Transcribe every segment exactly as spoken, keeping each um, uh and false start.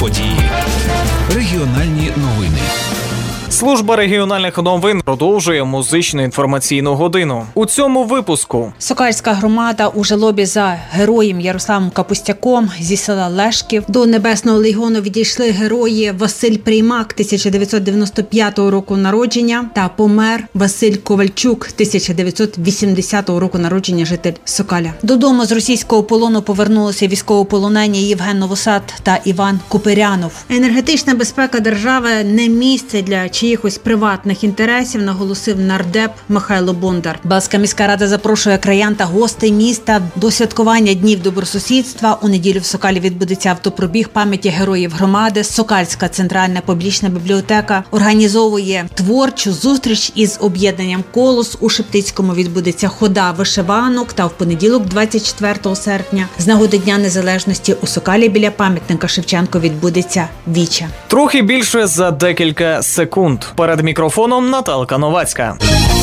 події. Регіональні новини. Служба регіональних новин продовжує музичну інформаційну годину. У цьому випуску. Сокальська громада у жалобі за героєм Ярославом Капустяком зі села Лешків. До Небесного легіону відійшли герої Василь Приймак, тисяча дев'ятсот дев'яносто п'ятого року народження, та помер Василь Ковальчук, тисяча дев'ятсот вісімдесятого року народження, житель Сокаля. Додому з російського полону повернулися військовополонені Євген Новосад та Іван Купирянов. Енергетична безпека держави не місце для чиїхось приватних інтересів, наголосив нардеп Михайло Бондар. Балська міська рада запрошує краян та гостей міста до святкування Днів добросусідства. У неділю в Сокалі відбудеться автопробіг пам'яті героїв громади. Сокальська центральна публічна бібліотека організовує творчу зустріч із об'єднанням «Колос». У Шептицькому відбудеться хода вишиванок, та в понеділок, двадцять четвертого серпня, з нагоди Дня Незалежності у Сокалі біля пам'ятника Шевченко відбудеться віча. Трохи більше за декілька секунд. Перед мікрофоном Наталка Новацька.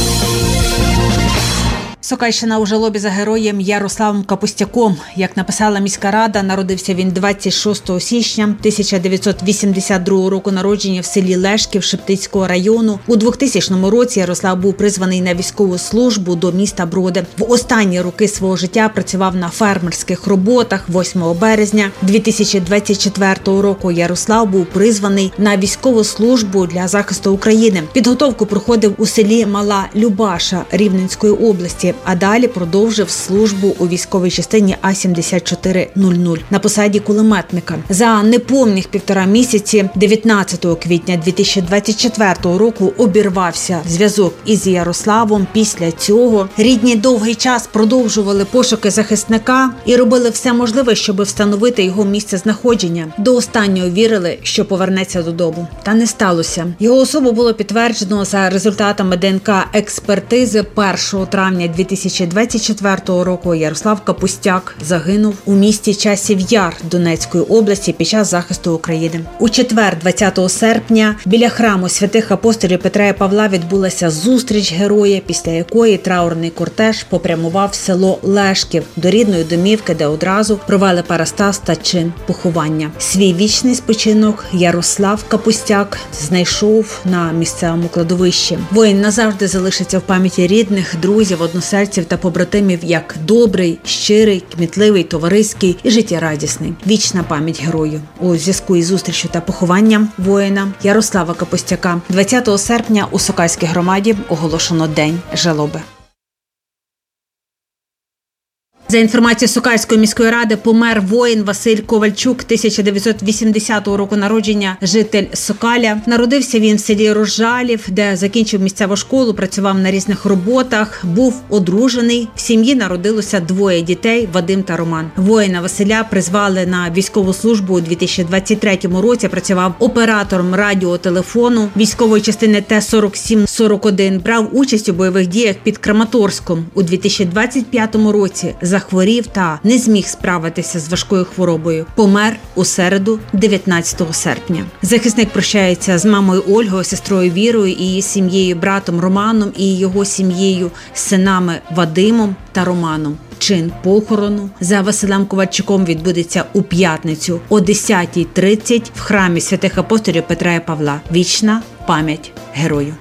Сокальщина у жалобі за героєм Ярославом Капустяком. Як написала міська рада, народився він двадцять шостого січня тисяча дев'ятсот вісімдесят другого року народження в селі Лешків Шептицького району. У двохтисячному році Ярослав був призваний на військову службу до міста Броди. В останні роки свого життя працював на фермерських роботах. восьмого березня дві тисячі двадцять четвертого року Ярослав був призваний на військову службу для захисту України. Підготовку проходив у селі Мала Любаша Рівненської області, а далі продовжив службу у військовій частині А сімдесят чотири нуль нуль на посаді кулеметника. За неповних півтора місяці дев'ятнадцятого квітня дві тисячі двадцять четвертого року обірвався зв'язок із Ярославом. Після цього рідні довгий час продовжували пошуки захисника і робили все можливе, щоб встановити його місце знаходження. До останнього вірили, що повернеться додому. Та не сталося. Його особу було підтверджено за результатами ДНК-експертизи першого травня дві тисячі двадцять четвертого року. Ярослав Капустяк загинув у місті Часів Яр Донецької області під час захисту України. У четвер, двадцятого серпня, біля храму святих апостолів Петра і Павла відбулася зустріч героя, після якої траурний кортеж попрямував в село Лешків до рідної домівки, де одразу провели парастаз та чин поховання. Свій вічний спочинок Ярослав Капустяк знайшов на місцевому кладовищі. Воїн назавжди залишиться в пам'яті рідних, друзів, односельців та побратимів як добрий, щирий, кмітливий, товариський і життєрадісний. Вічна пам'ять герою. У зв'язку із зустрічю та похованням воїна Ярослава Капустяка двадцятого серпня у Сокальській громаді оголошено День жалоби. За інформацією Сокальської міської ради, помер воїн Василь Ковальчук, тисяча дев'ятсот вісімдесятого року народження, житель Сокаля. Народився він в селі Рожалів, де закінчив місцеву школу, працював на різних роботах, був одружений. В сім'ї народилося двоє дітей – Вадим та Роман. Воїна Василя призвали на військову службу у дві тисячі двадцять третьому році, працював оператором радіотелефону військової частини Т сорок сім сорок один, брав участь у бойових діях під Краматорськом. У дві тисячі двадцять п'ятому році захворів та не зміг справитися з важкою хворобою. Помер у середу, дев'ятнадцятого серпня. Захисник прощається з мамою Ольгою, сестрою Вірою і її сім'єю, братом Романом і його сім'єю, синами Вадимом та Романом. Чин похорону за Василем Ковальчуком відбудеться у п'ятницю о десятій тридцять в храмі святих апостолів Петра і Павла. Вічна пам'ять герою.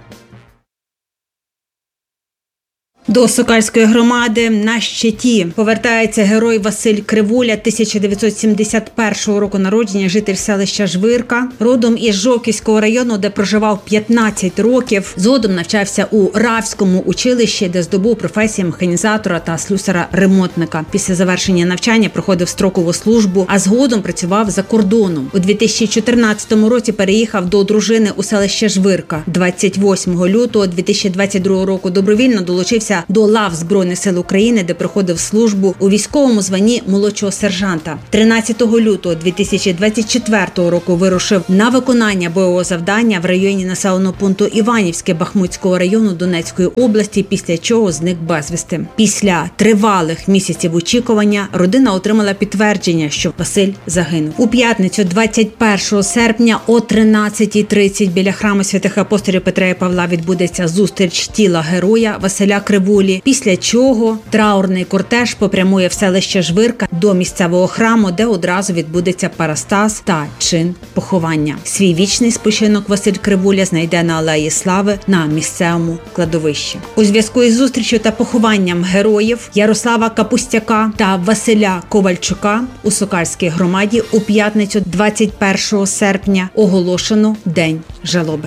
До Сокальської громади на щиті повертається герой Василь Кривуля, тисяча дев'ятсот сімдесят першого року народження, житель селища Жвирка, родом із Жовківського району, де проживав п'ятнадцять років. Згодом навчався у Равському училищі, де здобув професії механізатора та слюсара-ремонтника. Після завершення навчання проходив строкову службу, а згодом працював за кордоном. У дві тисячі чотирнадцятому році переїхав до дружини у селище Жвирка. двадцять восьмого лютого дві тисячі двадцять другого року добровільно долучився до лав Збройних сил України, де проходив службу у військовому званні молодшого сержанта. тринадцятого лютого дві тисячі двадцять четвертого року вирушив на виконання бойового завдання в районі населеного пункту Іванівське Бахмутського району Донецької області, після чого зник безвісти. Після тривалих місяців очікування родина отримала підтвердження, що Василь загинув. У п'ятницю двадцять першого серпня о тринадцятій тридцять біля храму святих апостолів Петра і Павла відбудеться зустріч тіла героя Василя Кривуля Кривулі, після чого траурний кортеж попрямує в селище Жвирка до місцевого храму, де одразу відбудеться парастаз та чин поховання. Свій вічний спочинок Василь Кривуля знайде на Алеї Слави на місцевому кладовищі. У зв'язку із зустрічю та похованням героїв Ярослава Капустяка та Василя Ковальчука у Сокальській громаді у п'ятницю двадцять першого серпня оголошено День жалоби.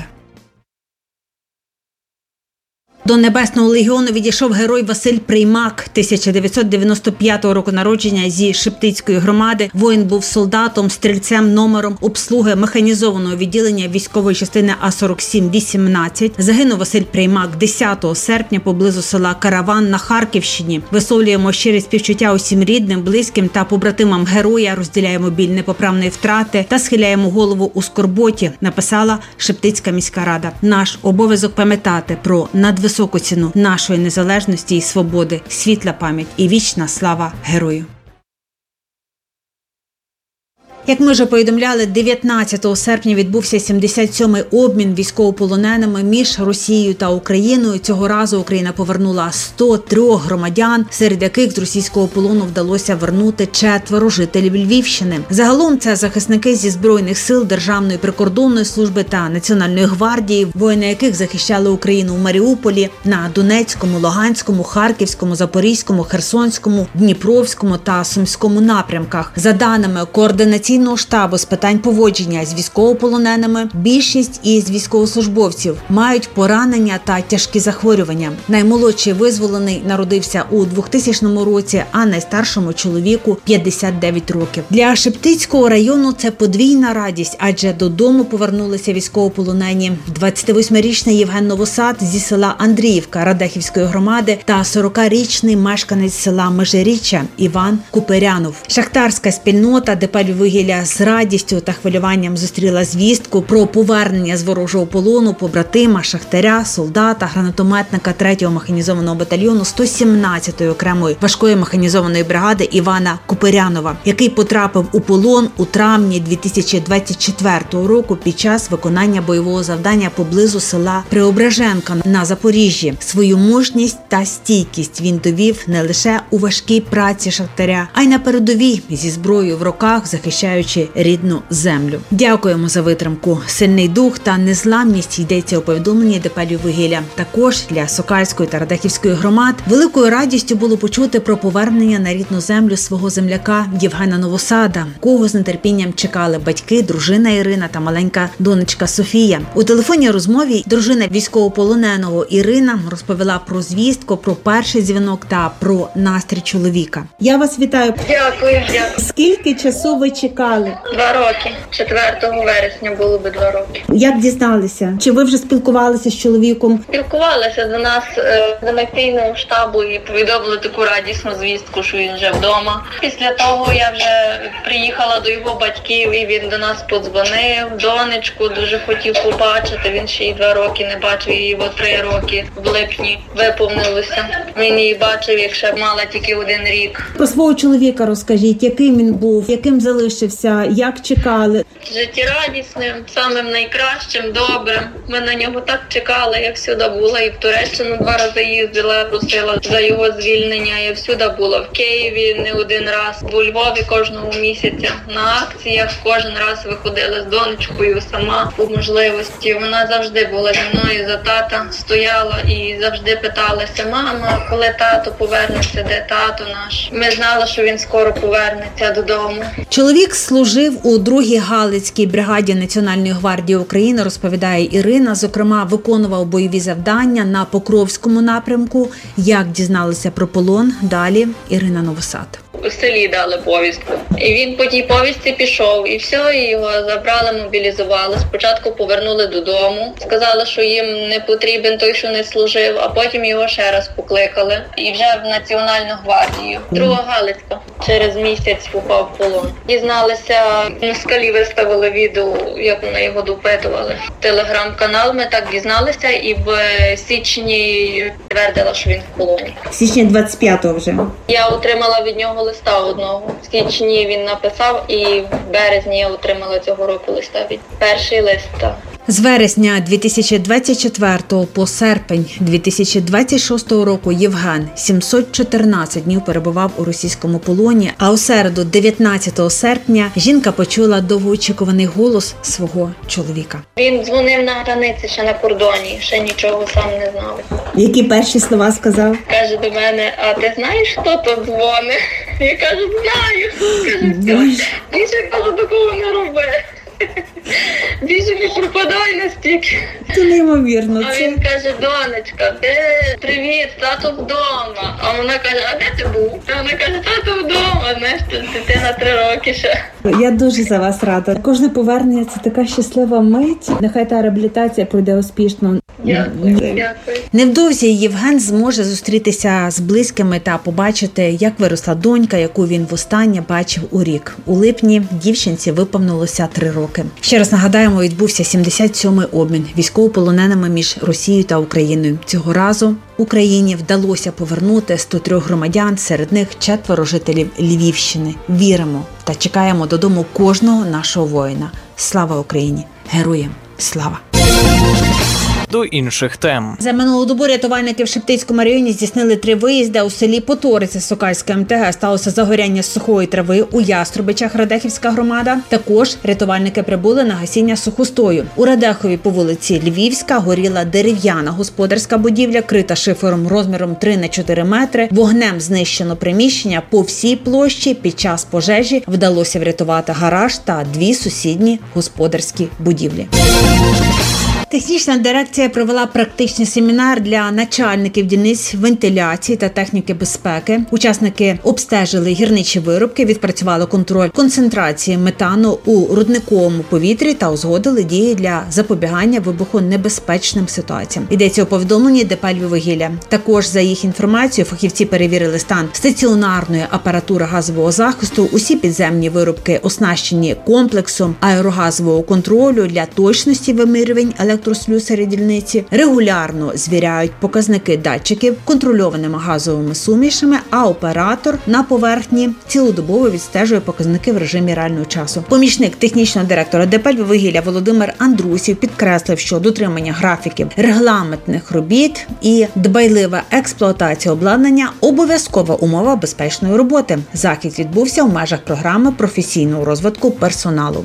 До Небесного легіону відійшов герой Василь Приймак, тисяча дев'ятсот дев'яносто п'ятого року народження, зі Шептицької громади. Воїн був солдатом, стрільцем номером обслуги механізованого відділення військової частини А сорок сім вісімнадцять. Загинув Василь Приймак десятого серпня поблизу села Караван на Харківщині. Висловлюємо щирі співчуття усім рідним, близьким та побратимам героя, розділяємо біль непоправної втрати та схиляємо голову у скорботі, написала Шептицька міська рада. Наш обов'язок пам'ятати про надвисоку високу ціну нашої незалежності і свободи, світла пам'ять і вічна слава герою. Як ми вже повідомляли, дев'ятнадцятого серпня відбувся сімдесят сьомий обмін військовополоненими між Росією та Україною. Цього разу Україна повернула сто три громадян, серед яких з російського полону вдалося вернути четверо жителів Львівщини. Загалом це захисники зі Збройних сил, Державної прикордонної служби та Національної гвардії, воїни яких захищали Україну в Маріуполі, на Донецькому, Луганському, Харківському, Запорізькому, Херсонському, Дніпровському та Сумському напрямках. За даними координаційного штабу з питань поводження з військовополоненими, більшість із військовослужбовців мають поранення та тяжкі захворювання. Наймолодший визволений народився у двохтисячному році, а найстаршому чоловіку п'ятдесят дев'ять років. Для Шептицького району це подвійна радість, адже додому повернулися військовополонені двадцятивосьмирічний Євген Новосад зі села Андріївка Радехівської громади та сорокарічний мешканець села Межиріччя Іван Куперянов. Шахтарська спільнота ДП «Львіввугілля» з радістю та хвилюванням зустріла звістку про повернення з ворожого полону побратима, шахтаря, солдата, гранатометника третього механізованого батальйону сто сімнадцятої окремої важкої механізованої бригади Івана Куперянова, який потрапив у полон у травні дві тисячі двадцять четвертого року під час виконання бойового завдання поблизу села Преображенка на Запоріжжі. Свою мужність та стійкість він довів не лише у важкій праці шахтаря, а й на передовій зі зброєю в руках, захищаючи рідну землю. Дякуємо за витримку, сильний дух та незламність, йдеться у повідомленні ДП «Львіввугілля». Також для Сокальської та Радехівської громад великою радістю було почути про повернення на рідну землю свого земляка Євгена Новосада, кого з нетерпінням чекали батьки, дружина Ірина та маленька донечка Софія. У телефонній розмові дружина військовополоненого Ірина розповіла про звістку, про перший дзвінок та про настрій чоловіка. Я вас вітаю. Дякую, дякую. Скільки часу ви чекали? Два роки. четвертого вересня було би два роки. Як дізналися? Чи ви вже спілкувалися з чоловіком? Спілкувалися до нас е, з анексійного штабу і повідомили таку радісну звістку, що він вже вдома. Після того я вже приїхала до його батьків і він до нас подзвонив. Донечку дуже хотів побачити. Він ще й два роки не бачив її, бо три роки в липні виповнилося. Він її бачив, як ще мала тільки один рік. Про свого чоловіка розкажіть, яким він був, яким залишився, як чекали? Життєрадісним, самим найкращим, добрим. Ми на нього так чекали, я всюди була. І в Туреччину два рази їздила, просила за його звільнення. Я всюди була. В Києві не один раз, у Львові кожного місяця. На акціях кожен раз виходила з донечкою сама по можливості. Вона завжди була зі мною, за тата стояла і завжди питалася: мама, коли тато повернеться, де тато наш? Ми знали, що він скоро повернеться додому. Чоловік служив у другій Галицькій бригаді Національної гвардії України, розповідає Ірина. Зокрема, виконував бойові завдання на Покровському напрямку. Як дізналися про полон, далі Ірина Новосад. У селі дали повістку. І він по тій повістці пішов, і все, і його забрали, мобілізували. Спочатку повернули додому, сказали, що їм не потрібен той, що не служив, а потім його ще раз покликали. І вже в Національну гвардію. Друга Галицька. Через місяць попав в полон. Дізналися, москалі виставили відео, як вони його допитували. Телеграм-канал, ми так дізналися, і в січні твердила, що він в полоні. В січні двадцять п'ятого вже. Я отримала від нього листа одного. В січні він написав, і в березні я отримала цього року листа від перший лист. З вересня дві тисячі двадцять четвертого по серпень дві тисячі двадцять шостого року Євген сімсот чотирнадцять днів перебував у російському полоні, а у середу, дев'ятнадцятого серпня, жінка почула довгоочікуваний голос свого чоловіка. Він дзвонив на границі ще на кордоні, ще нічого сам не знав. Які перші слова сказав? Каже до мене, а ти знаєш, хто тут дзвонить? Я кажу, знаю. Каже, все. Більше, кажу, такого не роби. Більше не пропадай настільки. Це неймовірно. А він каже, донечка, ти привіт, тато вдома. А вона каже, а де ти був? А вона каже, тато вдома, знаєш, дитина три роки ще. Я дуже за вас рада. Кожне повернення – це така щаслива мить. Нехай та реабілітація пройде успішно. Дякую, дякую. Невдовзі Євген зможе зустрітися з близькими та побачити, як виросла донька, яку він востаннє бачив у рік. У липні дівчинці виповнилося три роки. Ще раз нагадаємо, відбувся сімдесят сьомий обмін військовополоненими між Росією та Україною. Цього разу Україні вдалося повернути сто три громадян, серед них четверо жителів Львівщини. Віримо та чекаємо додому кожного нашого воїна. Слава Україні! Героям слава! До інших тем. За минулу добу рятувальники в Шептицькому районі здійснили три виїзди. У селі Поториця Сокальської ем те ге сталося загоряння сухої трави. У Яструбичах Радехівська громада. Також рятувальники прибули на гасіння сухостою. У Радехові по вулиці Львівська горіла дерев'яна господарська будівля, крита шифером розміром три на чотири метри. Вогнем знищено приміщення по всій площі. Під час пожежі вдалося врятувати гараж та дві сусідні господарські будівлі. Технічна дирекція провела практичний семінар для начальників дільниць вентиляції та техніки безпеки. Учасники обстежили гірничі виробки, відпрацювали контроль концентрації метану у рудниковому повітрі та узгодили дії для запобігання вибухонебезпечним ситуаціям. Йдеться у повідомленні ДП «Львіввугілля». Також, за їх інформацією, фахівці перевірили стан стаціонарної апаратури газового захисту. Усі підземні виробки оснащені комплексом аерогазового контролю для точності вимірювань електрослюсарі дільниці, регулярно звіряють показники датчиків контрольованими газовими сумішами, а оператор на поверхні цілодобово відстежує показники в режимі реального часу. Помічник технічного директора ДП «Львіввугілля» Володимир Андрусів підкреслив, що дотримання графіків регламентних робіт і дбайлива експлуатація обладнання – обов'язкова умова безпечної роботи. Захід відбувся у межах програми професійного розвитку персоналу.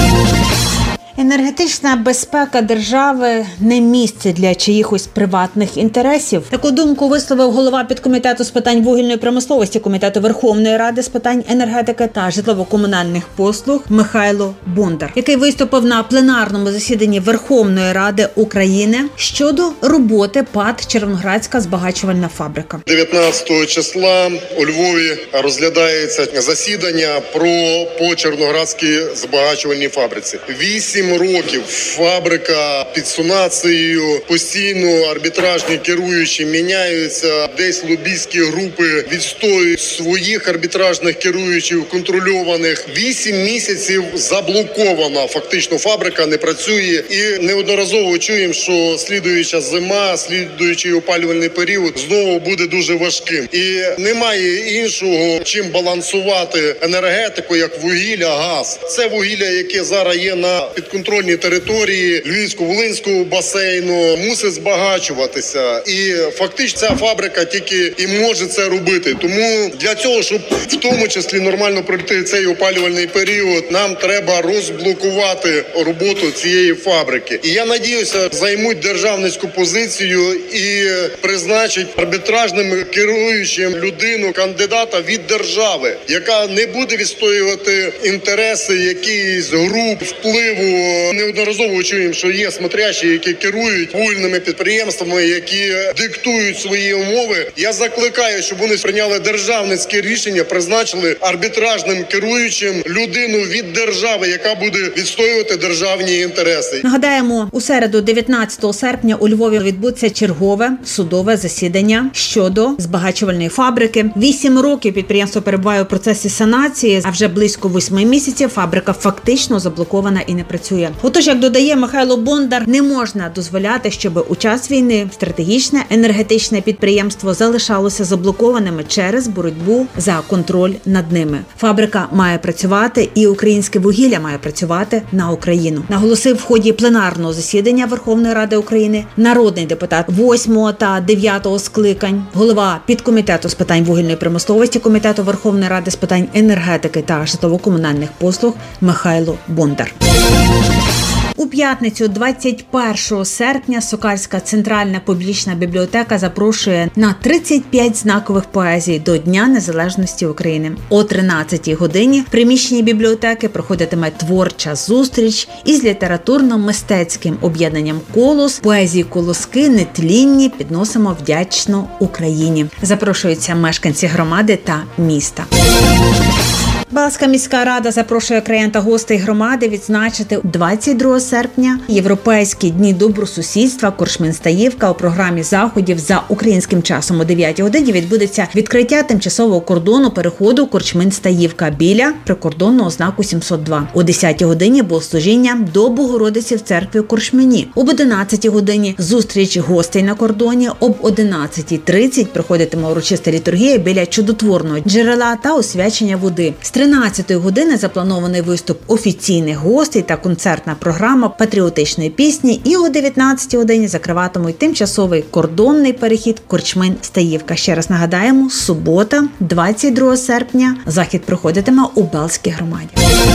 Енергетична безпека держави – не місце для чиїхось приватних інтересів. Таку думку висловив голова підкомітету з питань вугільної промисловості Комітету Верховної Ради з питань енергетики та житлово-комунальних послуг Михайло Бондар, який виступив на пленарному засіданні Верховної Ради України щодо роботи ПАТ «Червоноградська збагачувальна фабрика». дев'ятнадцятого числа у Львові розглядається засідання про по Червоноградській збагачувальній фабриці. Вісім років фабрика під сунацією, постійно арбітражні керуючі міняються, десь лобійські групи відстоюють своїх арбітражних керуючих контрольованих. Вісім місяців заблокована фактично фабрика, не працює, і неодноразово чуємо, що слідуюча зима, слідуючий опалювальний період знову буде дуже важким. І немає іншого, чим балансувати енергетику, як вугілля, газ. Це вугілля, яке зараз є на підконтрольній контрольні території Львівсько-Волинського басейну, мусить збагачуватися. І фактично ця фабрика тільки і може це робити. Тому для цього, щоб в тому числі нормально пройти цей опалювальний період, нам треба розблокувати роботу цієї фабрики. І я надіюся, займуть державницьку позицію і призначать арбітражним керуючим людину, кандидата від держави, яка не буде відстоювати інтереси якихось груп, впливу. Неодноразово чуємо, що є смотрящі, які керують вугільними підприємствами, які диктують свої умови. Я закликаю, щоб вони прийняли державницьке рішення, призначили арбітражним керуючим людину від держави, яка буде відстоювати державні інтереси. Нагадаємо, у середу, дев'ятнадцятого серпня, у Львові відбудеться чергове судове засідання щодо збагачувальної фабрики. Вісім років підприємство перебуває у процесі санації, а вже близько восьми місяців фабрика фактично заблокована і не працює. працює. Отож, як додає Михайло Бондар, не можна дозволяти, щоб у час війни стратегічне енергетичне підприємство залишалося заблокованими через боротьбу за контроль над ними. Фабрика має працювати і українське вугілля має працювати на Україну. Наголосив в ході пленарного засідання Верховної Ради України народний депутат восьмого та дев'ятого скликань, голова підкомітету з питань вугільної промисловості Комітету Верховної Ради з питань енергетики та житлово-комунальних послуг Михайло Бондар. У п'ятницю, двадцять першого серпня, Сокальська центральна публічна бібліотека запрошує на тридцять п'ять знакових поезій до Дня Незалежності України. О тринадцятій годині в приміщенні бібліотеки проходитиме творча зустріч із літературно-мистецьким об'єднанням «Колос». Поезії «Колоски» нетлінні підносимо вдячно Україні. Запрошуються мешканці громади та міста. Балська міська рада запрошує краян та гостей громади відзначити двадцять другого серпня Європейські дні добросусідства Корчмин-Стаївка. У програмі заходів за українським часом о дев'ятій годині відбудеться відкриття тимчасового кордону переходу Корчмин-Стаївка біля прикордонного знаку сімсот два. О десятій годині богослужіння до Богородиці в церкві у Корчмині. Об одинадцятій годині зустріч гостей на кордоні. Об одинадцятій тридцять проходитиме урочиста літургія біля чудотворного джерела та освячення води. З тринадцятої години запланований виступ офіційних гостей та концертна програма патріотичної пісні. І о дев'ятнадцятій годині закриватимуть тимчасовий кордонний перехід Корчмин-Стаївка. Ще раз нагадаємо, субота, двадцять другого серпня, захід проходитиме у Балській громаді.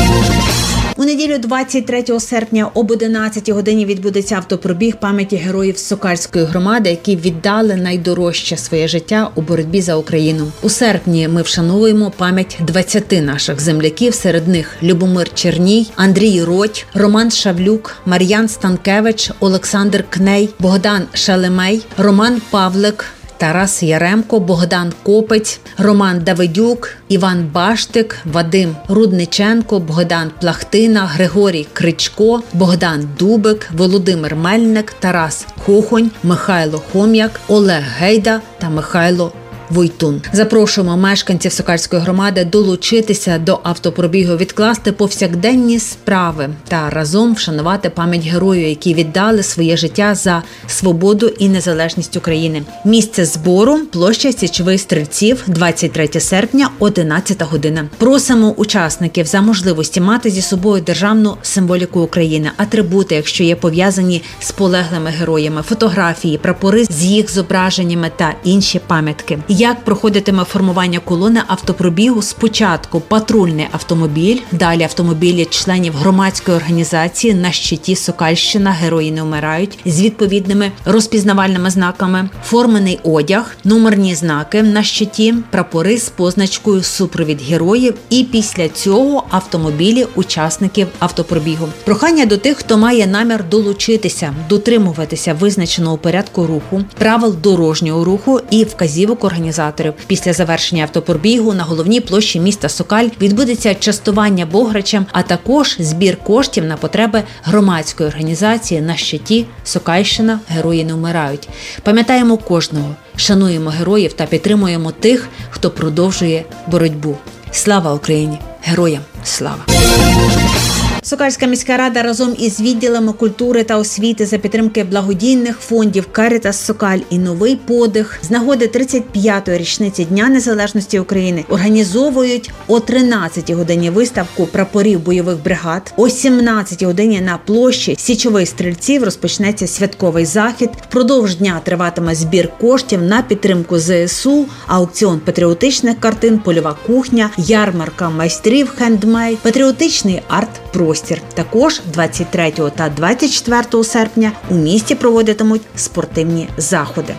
У неділю двадцять третього серпня об одинадцятій годині відбудеться автопробіг пам'яті героїв Сокальської громади, які віддали найдорожче своє життя у боротьбі за Україну. У серпні ми вшановуємо пам'ять двадцяти наших земляків, серед них Любомир Черній, Андрій Роть, Роман Шавлюк, Мар'ян Станкевич, Олександр Кней, Богдан Шелемей, Роман Павлик, Тарас Яремко, Богдан Копець, Роман Давидюк, Іван Баштик, Вадим Рудниченко, Богдан Плахтина, Григорій Кричко, Богдан Дубик, Володимир Мельник, Тарас Хохонь, Михайло Хом'як, Олег Гейда та Михайло Войтун. Запрошуємо мешканців Сокальської громади долучитися до автопробігу, відкласти повсякденні справи та разом вшанувати пам'ять героїв, які віддали своє життя за свободу і незалежність України. Місце збору – площа Січових Стрільців, двадцять третього серпня, одинадцята година. Просимо учасників за можливості мати зі собою державну символіку України, атрибути, якщо є пов'язані з полеглими героями, фотографії, прапори з їх зображеннями та інші пам'ятки. Як проходитиме формування колони автопробігу? Спочатку патрульний автомобіль, далі автомобілі членів громадської організації «На щиті Сокальщина. Герої не вмирають» з відповідними розпізнавальними знаками, формений одяг, номерні знаки на щиті, прапори з позначкою «Супровід героїв» і після цього автомобілі учасників автопробігу. Прохання до тих, хто має намір долучитися, дотримуватися визначеного порядку руху, правил дорожнього руху і вказівок організації. Після завершення автопробігу на головній площі міста Сокаль відбудеться частування бограчем, а також збір коштів на потреби громадської організації «На щиті Сокальщина. Герої не вмирають». Пам'ятаємо кожного, шануємо героїв та підтримуємо тих, хто продовжує боротьбу. Слава Україні! Героям слава! Сокальська міська рада разом із відділами культури та освіти за підтримки благодійних фондів «Карітас Сокаль» і «Новий подих» з нагоди тридцять п'ятої річниці Дня Незалежності України організовують о тринадцятій годині виставку прапорів бойових бригад. О сімнадцятій годині на площі Січових Стрільців розпочнеться святковий захід. Впродовж дня триватиме збір коштів на підтримку зе ес у, аукціон патріотичних картин, польова кухня, ярмарка майстрів хендмейд, патріотичний арт-простір. Також двадцять третього та двадцять четвертого серпня у місті проводитимуть спортивні заходи.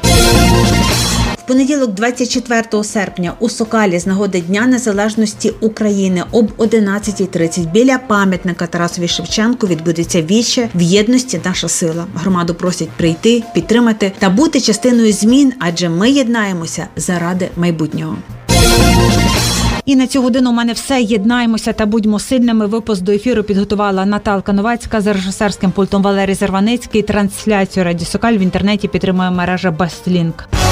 В понеділок, двадцять четвертого серпня, у Сокалі з нагоди Дня Незалежності України об одинадцятій тридцять біля пам'ятника Тарасові Шевченку відбудеться віче «В єдності наша сила». Громаду просять прийти, підтримати та бути частиною змін, адже ми єднаємося заради майбутнього. І на цю годину у мене все. Єднаємося та будьмо сильними. Випуск до ефіру підготувала Наталка Новацька, за режисерським пультом Валерій Зарваницький. Трансляцію Радіо Сокаль в інтернеті підтримує мережа Бастлінк.